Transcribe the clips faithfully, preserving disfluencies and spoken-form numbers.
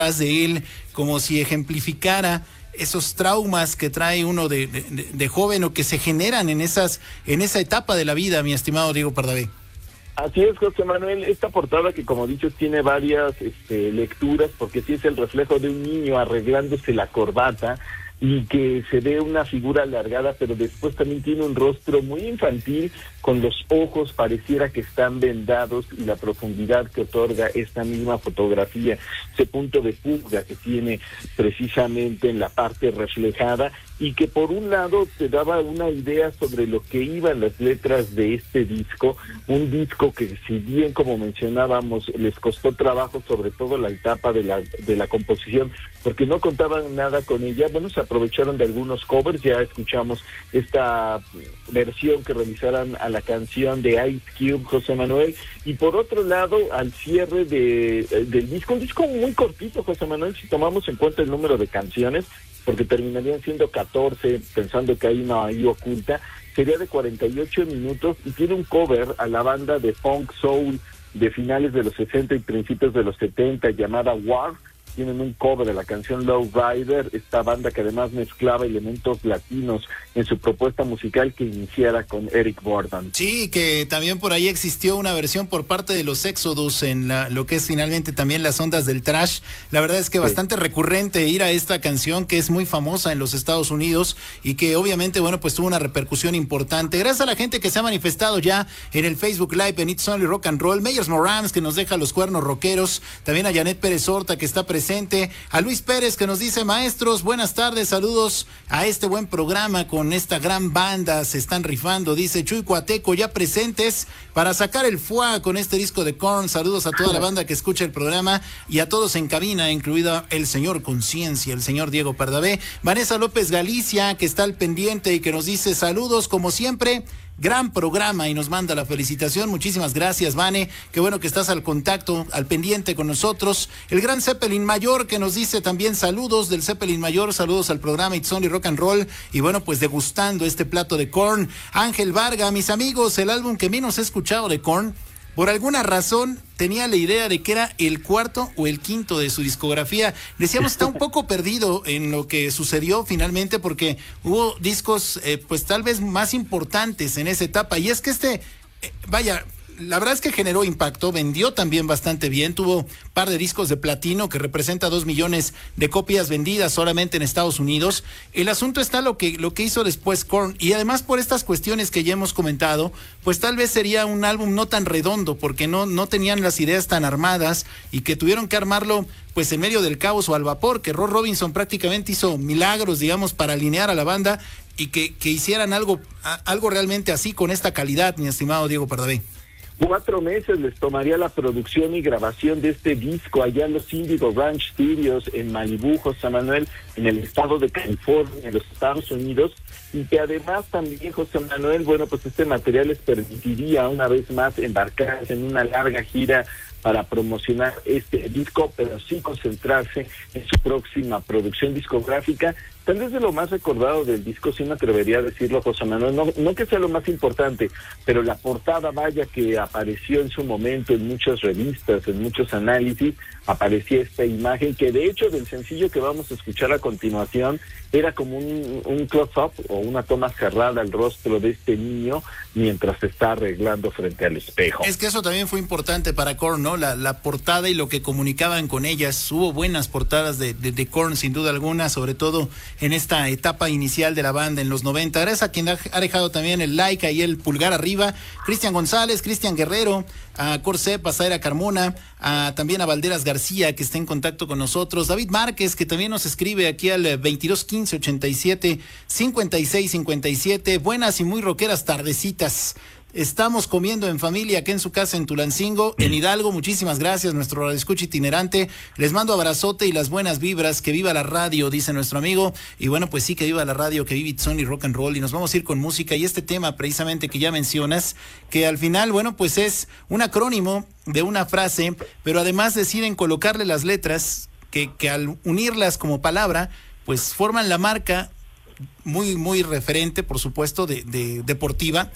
de él, como si ejemplificara esos traumas que trae uno de, de, de joven o que se generan en esas en esa etapa de la vida, mi estimado Diego Pardavé. Así es, José Manuel, esta portada que como dices tiene varias este, lecturas, porque sí es el reflejo de un niño arreglándose la corbata y que se ve una figura alargada, pero después también tiene un rostro muy infantil, con los ojos pareciera que están vendados, y la profundidad que otorga esta misma fotografía, ese punto de fuga que tiene precisamente en la parte reflejada, y que por un lado te daba una idea sobre lo que iban las letras de este disco, un disco que si bien como mencionábamos les costó trabajo, sobre todo la etapa de la de la composición, porque no contaban nada con ella. Bueno, se aprovecharon de algunos covers, ya escuchamos esta versión que realizaran a la canción de Ice Cube, José Manuel, y por otro lado al cierre de del disco, un disco muy cortito, José Manuel, si tomamos en cuenta el número de canciones, porque terminarían siendo catorce, pensando que hay una ahí oculta, sería de cuarenta y ocho minutos, y tiene un cover a la banda de funk soul de finales de los sesenta y principios de los setenta llamada War. Tienen un cover de la canción Low Rider, esta banda que además mezclaba elementos latinos en su propuesta musical que iniciara con Eric Burdon. Sí, que también por ahí existió una versión por parte de los Exodus en la, lo que es finalmente también las ondas del trash. La verdad es que sí, bastante recurrente ir a esta canción que es muy famosa en los Estados Unidos y que obviamente, bueno, pues tuvo una repercusión importante. Gracias a la gente que se ha manifestado ya en el Facebook Live en It's Only Rock and Roll, Meyers Morans que nos deja los cuernos rockeros, también a Janet Pérez Horta que está presente, a Luis Pérez que nos dice: maestros, buenas tardes, saludos a este buen programa con esta gran banda, se están rifando, dice Chuy Cuateco, ya presentes para sacar el fuá con este disco de Korn. Saludos a toda la banda que escucha el programa y a todos en cabina, incluido el señor Conciencia, el señor Diego Pardavé. Vanessa López Galicia que está al pendiente y que nos dice: saludos como siempre, gran programa, y nos manda la felicitación. Muchísimas gracias, Vane, qué bueno que estás al contacto, al pendiente con nosotros. El gran Zeppelin Mayor que nos dice también saludos del Zeppelin Mayor, saludos al programa It's Only Rock and Roll, y bueno, pues degustando este plato de Korn. Ángel Varga, mis amigos, el álbum que menos he escuchado de Korn, por alguna razón tenía la idea de que era el cuarto o el quinto de su discografía. Decíamos, está un poco perdido en lo que sucedió finalmente, porque hubo discos eh, pues tal vez más importantes en esa etapa, y es que este, eh, vaya, la verdad es que generó impacto, vendió también bastante bien, tuvo un par de discos de platino que representa dos millones de copias vendidas solamente en Estados Unidos. El asunto está lo que, lo que hizo después Korn, y además por estas cuestiones que ya hemos comentado, pues tal vez sería un álbum no tan redondo, porque no, no tenían las ideas tan armadas y que tuvieron que armarlo pues en medio del caos o al vapor, que Ross Robinson prácticamente hizo milagros, digamos, para alinear a la banda y que, que hicieran algo, algo realmente así con esta calidad, mi estimado Diego Pardavé. Cuatro meses les tomaría la producción y grabación de este disco allá en los Indigo Ranch Studios en Malibú, José Manuel, en el estado de California, en los Estados Unidos, y que además también, José Manuel, bueno, pues este material les permitiría una vez más embarcarse en una larga gira para promocionar este disco, pero sí concentrarse en su próxima producción discográfica. Tal vez de lo más recordado del disco, sí me atrevería a decirlo, José Manuel, no, no que sea lo más importante, pero la portada, vaya, que apareció en su momento en muchas revistas, en muchos análisis, aparecía esta imagen que de hecho del sencillo que vamos a escuchar a continuación era como un, un close-up o una toma cerrada al rostro de este niño mientras se está arreglando frente al espejo. Es que eso también fue importante para Korn, ¿no? La, la portada y lo que comunicaban con ellas. Hubo buenas portadas de, de, de Korn, sin duda alguna, sobre todo en esta etapa inicial de la banda en los noventa. Gracias a quien ha, ha dejado también el like ahí, el pulgar arriba. Cristian González, Cristian Guerrero, a Corsep, a Zaira Carmona, a, también a Valderas García, que está en contacto con nosotros. David Márquez, que también nos escribe aquí al veintidós quince ochenta y siete cincuenta y seis cincuenta y siete. Buenas y muy rockeras tardecitas. Estamos comiendo en familia aquí en su casa en Tulancingo, en Hidalgo. Muchísimas gracias, nuestro radioescucha itinerante. Les mando abrazote y las buenas vibras. Que viva la radio, dice nuestro amigo. Y bueno, pues sí, que viva la radio, que viva It's Only Rock and Roll. Y nos vamos a ir con música. Y este tema precisamente que ya mencionas, que al final, bueno, pues es un acrónimo de una frase, pero además deciden colocarle las letras que, que al unirlas como palabra, pues forman la marca muy, muy referente, por supuesto, de, de deportiva,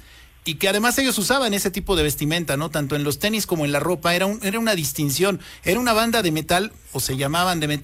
y que además ellos usaban ese tipo de vestimenta, ¿no? Tanto en los tenis como en la ropa, era, un, era una distinción, era una banda de metal, o se llamaban de metal,